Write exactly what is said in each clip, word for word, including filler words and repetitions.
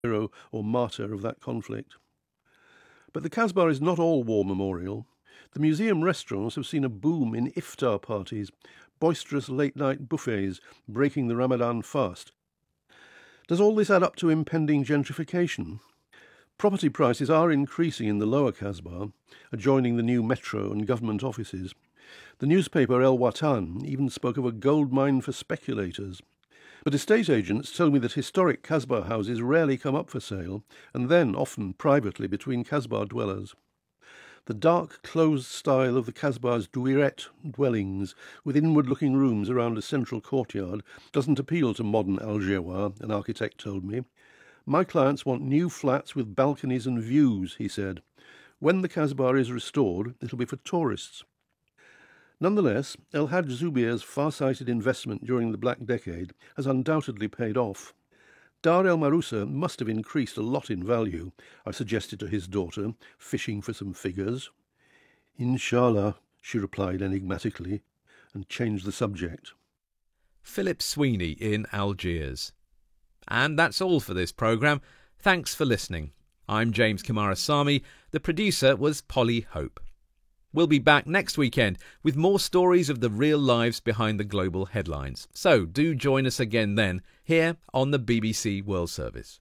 hero or martyr of that conflict. But the Casbah is not all war memorial. The museum restaurants have seen a boom in iftar parties, boisterous late-night buffets breaking the Ramadan fast. Does all this add up to impending gentrification? Property prices are increasing in the lower Casbah, adjoining the new metro and government offices. The newspaper El Watan even spoke of a gold mine for speculators. But estate agents tell me that historic Casbah houses rarely come up for sale, and then often privately between Casbah dwellers. The dark, closed style of the Casbah's douiret dwellings, with inward-looking rooms around a central courtyard, doesn't appeal to modern Algerois, an architect told me. My clients want new flats with balconies and views, he said. When the Casbah is restored, it'll be for tourists. Nonetheless, El Hadj Zubir's far-sighted investment during the Black Decade has undoubtedly paid off. Dar el Marusa must have increased a lot in value, I suggested to his daughter, fishing for some figures. Inshallah, she replied enigmatically, and changed the subject. Philip Sweeney in Algiers. And that's all for this programme. Thanks for listening. I'm James Kamarasamy. The producer was Polly Hope. We'll be back next weekend with more stories of the real lives behind the global headlines. So do join us again then, here on the B B C World Service.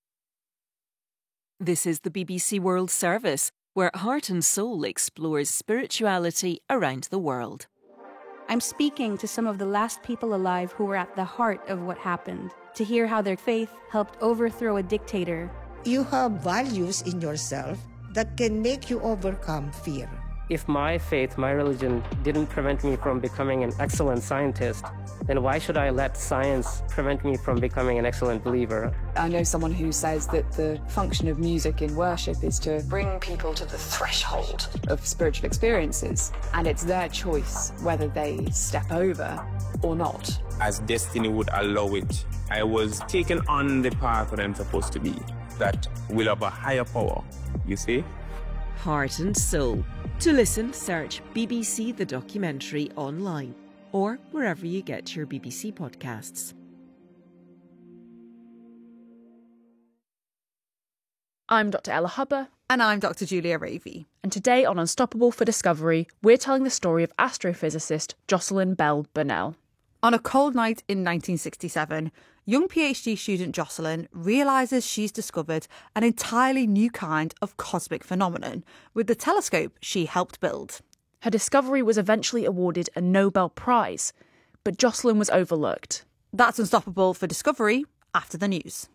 This is the B B C World Service, where Heart and Soul explores spirituality around the world. I'm speaking to some of the last people alive who were at the heart of what happened, to hear how their faith helped overthrow a dictator. You have values in yourself that can make you overcome fear. If my faith, my religion, didn't prevent me from becoming an excellent scientist, then why should I let science prevent me from becoming an excellent believer? I know someone who says that the function of music in worship is to bring people to the threshold of spiritual experiences, and it's their choice whether they step over or not. As destiny would allow it, I was taken on the path that I'm supposed to be, that will have a higher power, you see? Heart and Soul. To listen, search B B C The Documentary online or wherever you get your B B C podcasts. I'm Doctor Ella Hubber. And I'm Doctor Julia Ravey. And today on Unstoppable for Discovery, we're telling the story of astrophysicist Jocelyn Bell Burnell. On a cold night in nineteen sixty-seven, young PhD student Jocelyn realises she's discovered an entirely new kind of cosmic phenomenon with the telescope she helped build. Her discovery was eventually awarded a Nobel Prize, but Jocelyn was overlooked. That's Unstoppable for Discovery after the news.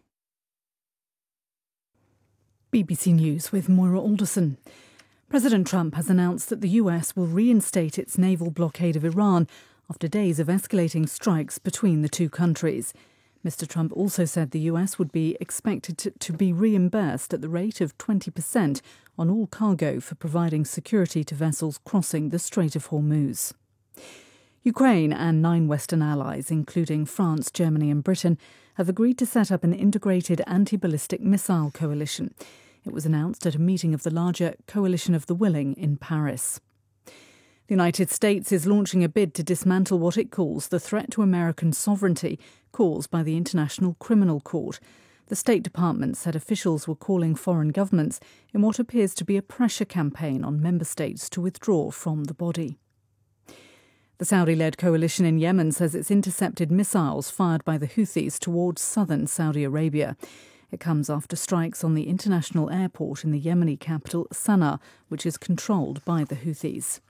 B B C News with Moira Alderson. President Trump has announced that the U S will reinstate its naval blockade of Iran after days of escalating strikes between the two countries. Mister Trump also said the U S would be expected to, to be reimbursed at the rate of twenty percent on all cargo for providing security to vessels crossing the Strait of Hormuz. Ukraine and nine Western allies, including France, Germany and Britain, have agreed to set up an integrated anti-ballistic missile coalition. It was announced at a meeting of the larger Coalition of the Willing in Paris. The United States is launching a bid to dismantle what it calls the threat to American sovereignty caused by the International Criminal Court. The State Department said officials were calling foreign governments in what appears to be a pressure campaign on member states to withdraw from the body. The Saudi-led coalition in Yemen says it's intercepted missiles fired by the Houthis towards southern Saudi Arabia. It comes after strikes on the international airport in the Yemeni capital, Sana'a, which is controlled by the Houthis.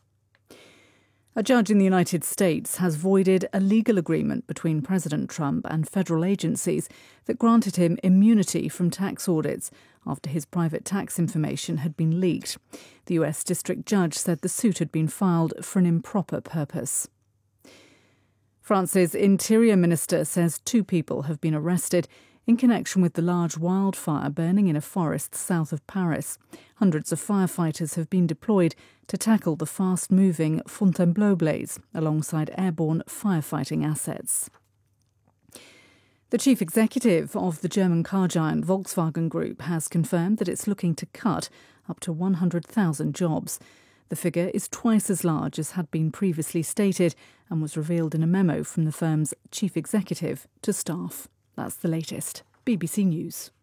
A judge in the United States has voided a legal agreement between President Trump and federal agencies that granted him immunity from tax audits after his private tax information had been leaked. The U S district judge said the suit had been filed for an improper purpose. France's Interior Minister says two people have been arrested in connection with the large wildfire burning in a forest south of Paris. Hundreds of firefighters have been deployed to tackle the fast-moving Fontainebleau blaze alongside airborne firefighting assets. The chief executive of the German car giant Volkswagen Group has confirmed that it's looking to cut up to one hundred thousand jobs. The figure is twice as large as had been previously stated and was revealed in a memo from the firm's chief executive to staff. That's the latest. B B C News.